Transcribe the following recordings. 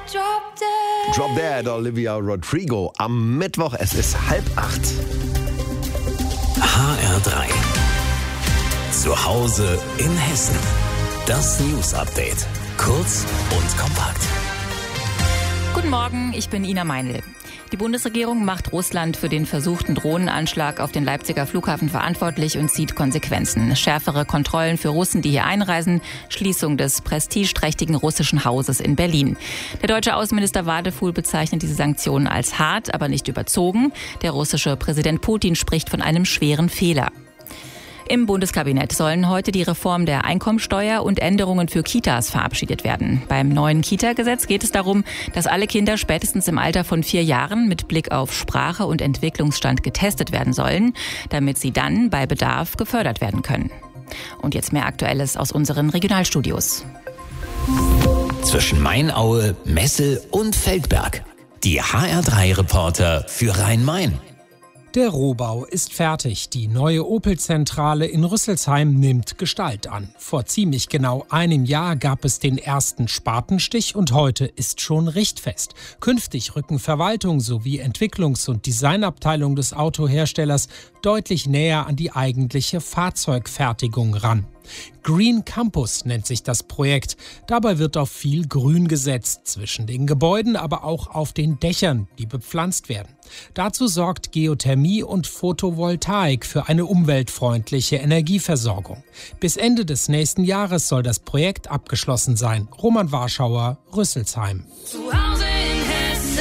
Drop Dead, Olivia Rodrigo. Am Mittwoch, es ist 7:30. HR3. Zu Hause in Hessen. Das News-Update. Kurz und kompakt. Guten Morgen, ich bin Ina Meinl. Die Bundesregierung macht Russland für den versuchten Drohnenanschlag auf den Leipziger Flughafen verantwortlich und zieht Konsequenzen. Schärfere Kontrollen für Russen, die hier einreisen, Schließung des prestigeträchtigen russischen Hauses in Berlin. Der deutsche Außenminister Wadefuhl bezeichnet diese Sanktionen als hart, aber nicht überzogen. Der russische Präsident Putin spricht von einem schweren Fehler. Im Bundeskabinett sollen heute die Reform der Einkommensteuer und Änderungen für Kitas verabschiedet werden. Beim neuen Kita-Gesetz geht es darum, dass alle Kinder spätestens im Alter von 4 Jahren mit Blick auf Sprache und Entwicklungsstand getestet werden sollen, damit sie dann bei Bedarf gefördert werden können. Und jetzt mehr Aktuelles aus unseren Regionalstudios. Zwischen Mainaue, Messel und Feldberg. Die HR3-Reporter für Rhein-Main. Der Rohbau ist fertig. Die neue Opel-Zentrale in Rüsselsheim nimmt Gestalt an. Vor ziemlich genau einem Jahr gab es den ersten Spatenstich und heute ist schon richtfest. Künftig rücken Verwaltung sowie Entwicklungs- und Designabteilung des Autoherstellers deutlich näher an die eigentliche Fahrzeugfertigung ran. Green Campus nennt sich das Projekt. Dabei wird auf viel Grün gesetzt, zwischen den Gebäuden, aber auch auf den Dächern, die bepflanzt werden. Dazu sorgt Geothermie und Photovoltaik für eine umweltfreundliche Energieversorgung. Bis Ende des nächsten Jahres soll das Projekt abgeschlossen sein. Roman Warschauer, Rüsselsheim. Zu Hause in Hessen.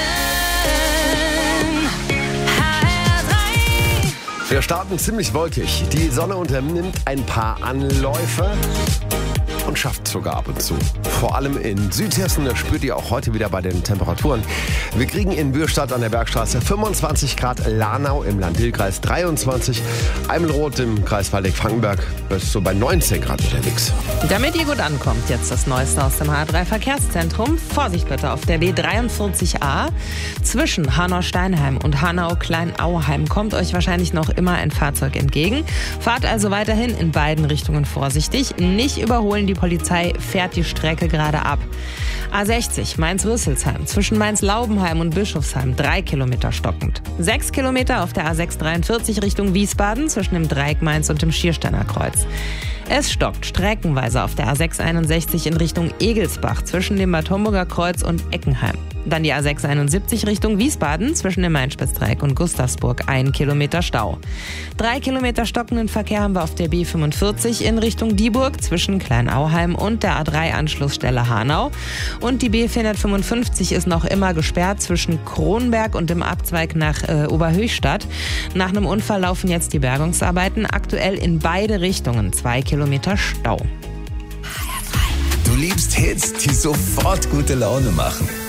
Wir starten ziemlich wolkig. Die Sonne unternimmt ein paar Anläufe und schafft sogar ab und zu. Vor allem in Südhessen, das spürt ihr auch heute wieder bei den Temperaturen. Wir kriegen in Bürstadt an der Bergstraße 25 Grad, Lahnau im Land-Dill-Kreis 23, Eimelroth im Kreis Waldeck-Frankenberg ist so bei 19 Grad unterwegs. Damit ihr gut ankommt, jetzt das Neueste aus dem HR3-Verkehrszentrum. Vorsicht bitte auf der B43a. Zwischen Hanau-Steinheim und Hanau-Kleinauheim kommt euch wahrscheinlich noch immer ein Fahrzeug entgegen. Fahrt also weiterhin in beiden Richtungen vorsichtig. Nicht überholen, die Polizei fährt die Strecke gerade ab. A60 Mainz-Rüsselsheim zwischen Mainz-Laubenheim und Bischofsheim 3 Kilometer stockend. 6 Kilometer auf der A643 Richtung Wiesbaden zwischen dem Dreieck Mainz und dem Schiersteiner Kreuz. Es stockt streckenweise auf der A661 in Richtung Egelsbach zwischen dem Bad Homburger Kreuz und Eckenheim. Dann die A671 Richtung Wiesbaden zwischen dem Main-Spitz-Dreieck und Gustavsburg 1 Kilometer Stau. 3 Kilometer stockenden Verkehr haben wir auf der B45 in Richtung Dieburg zwischen Kleinauheim und der A3-Anschlussstelle Hanau. Und die B455 ist noch immer gesperrt zwischen Kronberg und dem Abzweig nach Oberhöchstadt. Nach einem Unfall laufen jetzt die Bergungsarbeiten. Aktuell in beide Richtungen 2 Kilometer Stau. Du liebst Hits, die sofort gute Laune machen.